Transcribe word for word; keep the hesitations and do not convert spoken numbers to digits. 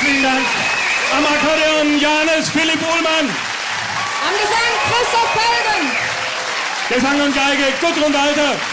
Herzlichen Dank. Am Akkordeon Janis Philipp Uhlmann. Am Gesang Christoph Pelden. Gesang und Geige Gudrun Walter.